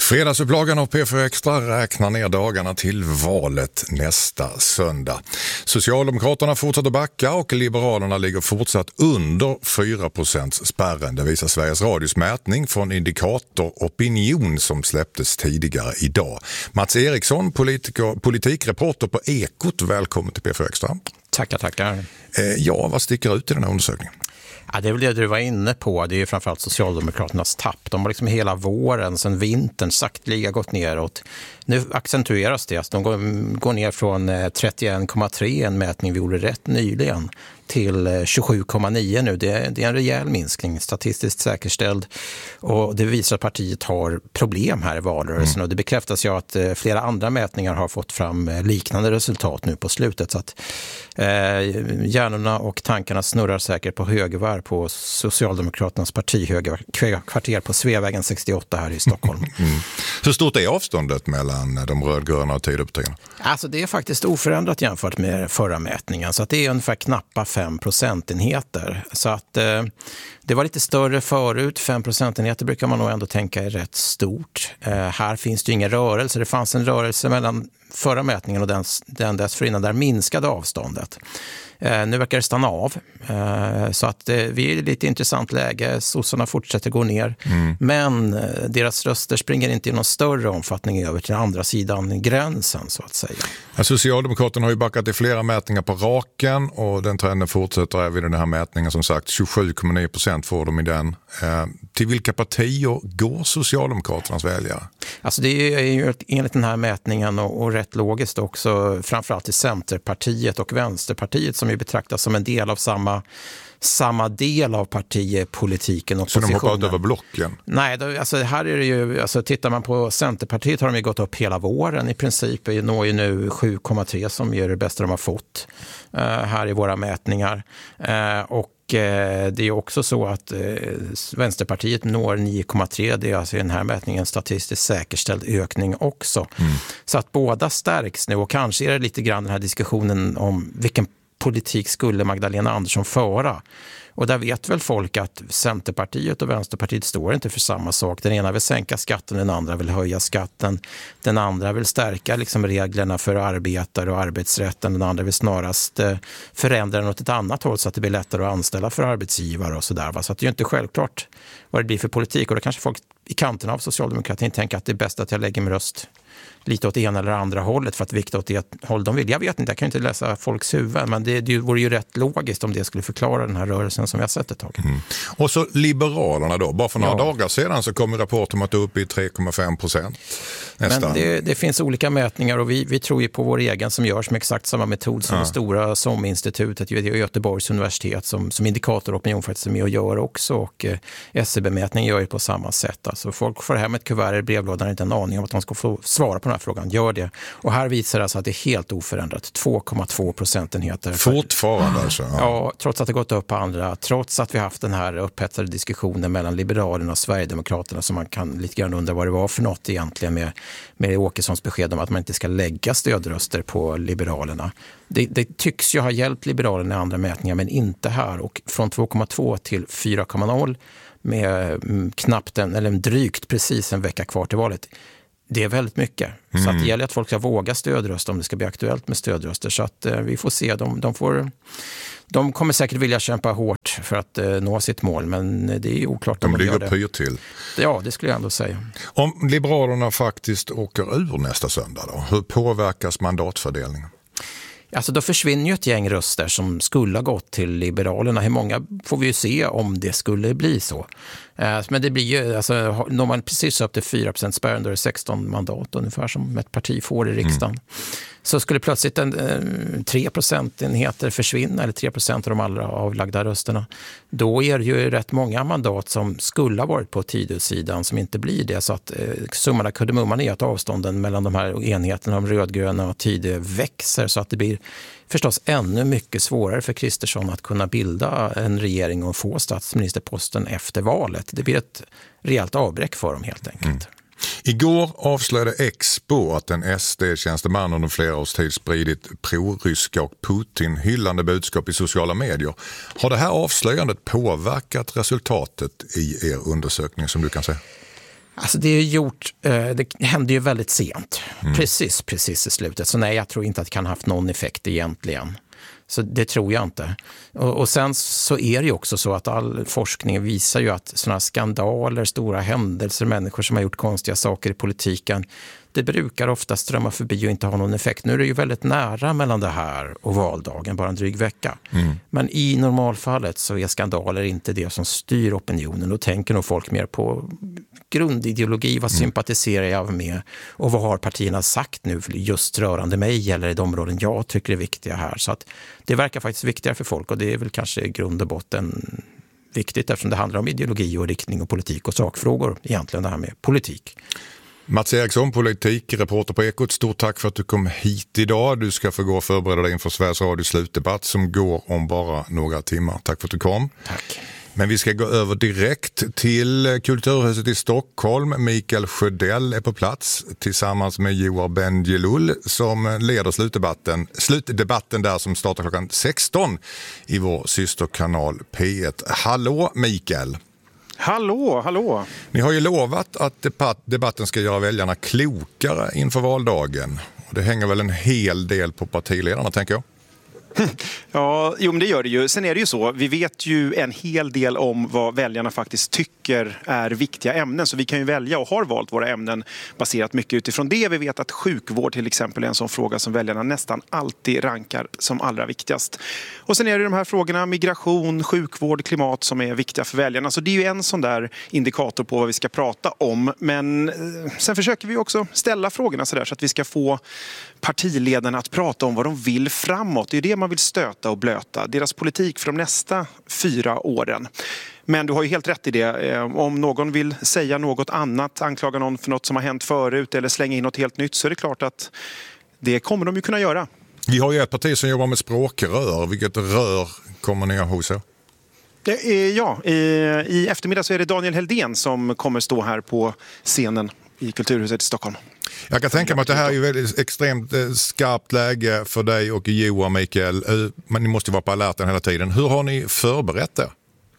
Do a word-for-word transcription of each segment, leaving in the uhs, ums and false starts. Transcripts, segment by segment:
Fredagsupplagan av P fyra Extra räknar ner dagarna till valet nästa söndag. Socialdemokraterna fortsätter backa och Liberalerna ligger fortsatt under fyra procent spärren. Det visar Sveriges Radios mätning från Indikator Opinion som släpptes tidigare idag. Mats Eriksson, politiker, politikreporter på Ekot, välkommen till P fyra Extra. Tackar, tackar. Eh, ja, vad sticker ut i den här undersökningen? Ja, det är väl det du var inne på. Det är ju framförallt Socialdemokraternas tapp. De har liksom hela våren, sedan vintern, sakteliga gått neråt. Nu accentueras det. De går, går ner från trettioen komma tre, en mätning vi gjorde rätt nyligen, till tjugosju komma nio nu. Det, det är en rejäl minskning, statistiskt säkerställd. Och det visar att partiet har problem här i valrörelsen. Mm. Och det bekräftas ju att flera andra mätningar har fått fram liknande resultat nu på slutet. Så att eh, hjärnorna och tankarna snurrar säkert på högvarv på Socialdemokraternas partihögkvarter på Sveavägen sextioåtta här i Stockholm. Mm. Hur stort är avståndet mellan de rödgröna och Tidöpartierna? Alltså det är faktiskt oförändrat jämfört med förra mätningen. Så att det är ungefär knappa fem procentenheter. Så att eh, det var lite större förut. fem procentenheter brukar man nog ändå tänka är rätt stort. Eh, här finns det ju ingen rörelse. Det fanns en rörelse mellan förra mätningen och den, den dessförinnan där minskade avståndet. Eh, nu verkar det stanna av. Eh, så att eh, vi är i ett lite intressant läge. Sossarna fortsätter gå ner. Mm. Men eh, deras röster springer inte i någon större omfattning över till andra sidan gränsen så att säga. Ja, Socialdemokraterna har ju backat i flera mätningar på raken och den trenden fortsätter även i den här mätningen. Som sagt, tjugosju komma nio procent får de i den. Eh, till vilka partier går Socialdemokraternas väljare? Alltså det är ju enligt den här mätningen och, och rätt logiskt också framförallt till Centerpartiet och Vänsterpartiet som ju betraktas som en del av samma samma del av partipolitiken och så positionen. Så de hoppar ut över blocken? Nej, då, alltså här är det ju, alltså tittar man på Centerpartiet har de ju gått upp hela våren i princip. De når ju nu sju komma tre som är det bästa de har fått uh, här i våra mätningar. Uh, och det är också så att Vänsterpartiet når nio komma tre. Det är alltså i den här mätningen statistiskt säkerställd ökning också. Mm. Så att båda stärks nu och kanske är det lite grann den här diskussionen om vilken politik skulle Magdalena Andersson föra. Och där vet väl folk att Centerpartiet och Vänsterpartiet står inte för samma sak. Den ena vill sänka skatten, den andra vill höja skatten. Den andra vill stärka liksom reglerna för arbetare och arbetsrätten. Den andra vill snarast förändra den åt ett annat håll så att det blir lättare att anställa för arbetsgivare och sådär. Så att det är ju inte självklart vad det blir för politik. Och då kanske folk i kanten av socialdemokratin tänker att det är bäst att jag lägger min röst lite åt ena eller andra hållet för att vikta åt det håll de vill. Jag vet inte, jag kan inte läsa folks huvud, men det, det vore ju rätt logiskt om det skulle förklara den här rörelsen som vi har sett ett tag. Mm. Och så Liberalerna då, bara för några ja. dagar sedan så kom en rapport om att det är uppe i tre komma fem procent. Men det, det finns olika mätningar och vi, vi tror ju på vår egen som görs med exakt samma metod som ja. det stora S O M-institutet i Göteborgs universitet som, som Indikator Opinion faktiskt är med och gör också och eh, S C B-mätning gör ju på samma sätt. Alltså folk får hem ett kuvert i brevlådan inte en aning om att de ska få svara på den här frågan. Gör det. Och här visar det alltså att det är helt oförändrat. två komma två procentenheter. Fortfarande alltså? Ja. ja, trots att det gått upp på andra. Trots att vi haft den här upphetsade diskussionen mellan Liberalerna och Sverigedemokraterna som man kan lite grann undra vad det var för något egentligen med, med Åkessons besked om att man inte ska lägga stödröster på Liberalerna. Det, det tycks ju ha hjälpt Liberalerna i andra mätningar men inte här. Och från två komma två till fyra komma noll med knappt en, eller drygt precis en vecka kvar till valet. Det är väldigt mycket. Mm. Så att det gäller att folk ska våga stödrösta om det ska bli aktuellt med stödröster. Så att eh, vi får se. De, de, får, de kommer säkert vilja kämpa hårt för att eh, nå sitt mål. Men det är oklart om de, de gör det. De ligger pyr till. Ja, det skulle jag ändå säga. Om Liberalerna faktiskt åker ur nästa söndag då, hur påverkas mandatfördelningen? Alltså då försvinner ju ett gäng röster som skulle ha gått till Liberalerna. Hur många får vi ju se om det skulle bli så. Men det blir ju, alltså, når man precis upp till fyra procent spärren då är det sexton mandat ungefär som ett parti får i riksdagen. Mm. Så skulle plötsligt en, tre procentenheter försvinna eller tre procent av de allra avlagda rösterna. Då är det ju rätt många mandat som skulle ha varit på Tidösidan som inte blir det. Så att eh, summan av kardemumman är att avstånden mellan de här enheterna, de rödgröna och Tidö växer så att det bblir förstås ännu mycket svårare för Kristersson att kunna bilda en regering och få statsministerposten efter valet. Det blir ett rejält avbräck för dem helt enkelt. Mm. Igår avslöjade Expo att en S D-tjänsteman under flera års tid spridit pro-ryska och Putin-hyllande budskap i sociala medier. Har det här avslöjandet påverkat resultatet i er undersökning som du kan säga? Alltså det är gjort, det hände ju väldigt sent, mm. precis, precis i slutet. Så nej, jag tror inte att det kan ha haft någon effekt egentligen. Så det tror jag inte. Och, och sen så är det ju också så att all forskning visar ju att sådana skandaler, stora händelser, människor som har gjort konstiga saker i politiken, det brukar ofta strömma förbi och inte ha någon effekt. Nu är det ju väldigt nära mellan det här och valdagen, bara en dryg vecka. Mm. Men i normalfallet så är skandaler inte det som styr opinionen. Då tänker nog folk mer på grundideologi, vad sympatiserar jag med och vad har partierna sagt nu just rörande mig eller i de områden jag tycker är viktiga här. Så att det verkar faktiskt viktigare för folk och det är väl kanske i grund och botten viktigt eftersom det handlar om ideologi och riktning och politik och sakfrågor, egentligen det här med politik. Mats Eriksson, politikreporter på Ekot, stort tack för att du kom hit idag. Du ska få gå och förbereda dig inför Sveriges Radios slutdebatt som går om bara några timmar. Tack för att du kom. Tack. Men vi ska gå över direkt till Kulturhuset i Stockholm. Mikael Sjödell är på plats tillsammans med Joar Bendjelloul som leder slutdebatten, slutdebatten där som startar klockan sexton i vår systerkanal P ett. Hallå Mikael! Hallå, hallå! Ni har ju lovat att debatten ska göra väljarna klokare inför valdagen. Det hänger väl en hel del på partiledarna, tänker jag. Ja, jo, men det gör det ju. Sen är det ju så, vi vet ju en hel del om vad väljarna faktiskt tycker är viktiga ämnen. Så vi kan ju välja och har valt våra ämnen baserat mycket utifrån det. Vi vet att sjukvård till exempel är en sån fråga som väljarna nästan alltid rankar som allra viktigast. Och sen är det de här frågorna migration, sjukvård, klimat som är viktiga för väljarna. Så det är ju en sån där indikator på vad vi ska prata om. Men sen försöker vi också ställa frågorna så där så att vi ska få partiledarna att prata om vad de vill framåt. Det är det man vill stöta och blöta. Deras politik för de nästa fyra åren. Men du har ju helt rätt i det. Om någon vill säga något annat, anklaga någon för något som har hänt förut eller slänga in något helt nytt så är det klart att det kommer de ju kunna göra. Vi har ju ett parti som jobbar med språkrör. Vilket rör kommer ni hos er? Ja, i eftermiddag så är det Daniel Heldén som kommer stå här på scenen i Kulturhuset i Stockholm. Jag kan tänka mig att det här är ju väldigt extremt skarpt läge för dig och Joar, Mikael. Men ni måste vara på alerten hela tiden. Hur har ni förberett det?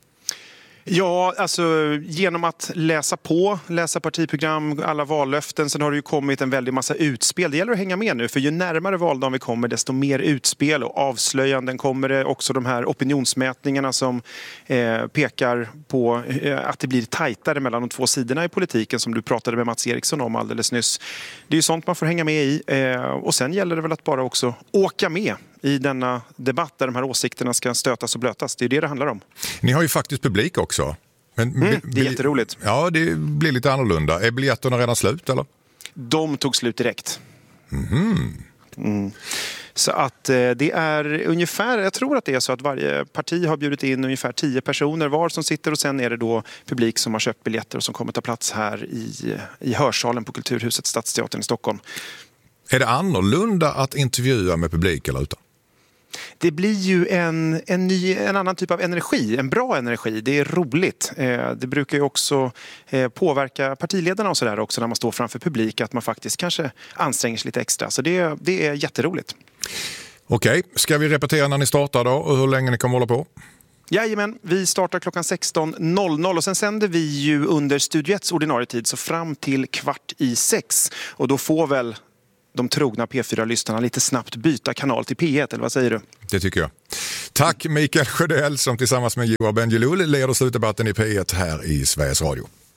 Ja, alltså genom att läsa på, läsa partiprogram, alla vallöften. Sen har det ju kommit en väldig massa utspel. Det gäller att hänga med nu, för ju närmare valdagen vi kommer desto mer utspel och avslöjanden kommer det. Också de här opinionsmätningarna som eh, pekar på eh, att det blir tajtare mellan de två sidorna i politiken som du pratade med Mats Eriksson om alldeles nyss. Det är ju sånt man får hänga med i eh, och sen gäller det väl att bara också åka med i denna debatt där de här åsikterna ska stötas och blötas. Det är det det handlar om. Ni har ju faktiskt publik också. Men mm, det är jätteroligt. Ja, det blir lite annorlunda. Är biljetterna redan slut eller? De tog slut direkt. Mm. Mm. Så att eh, det är ungefär, jag tror att det är så att varje parti har bjudit in ungefär tio personer var som sitter och sen är det då publik som har köpt biljetter och som kommer ta plats här i, i hörsalen på Kulturhuset Stadsteatern i Stockholm. Är det annorlunda att intervjua med publik eller utan? Det blir ju en, en, ny, en annan typ av energi, en bra energi. Det är roligt. Eh, det brukar ju också eh, påverka partiledarna och så där också när man står framför publik att man faktiskt kanske anstränger sig lite extra. Så det, det är jätteroligt. Okej, ska vi repetera när ni startar då och hur länge ni kommer hålla på? Jajamän, vi startar klockan sexton noll noll och sen sänder vi ju under Studio etts ordinarie tid så fram till kvart i sex. Och då får väl de trogna P fyra-lyssnarna lite snabbt byta kanal till P ett, eller vad säger du? Det tycker jag. Tack Mikael Sjödell som tillsammans med Joar Bendjelloul leder slutdebatten i P ett här i Sveriges Radio.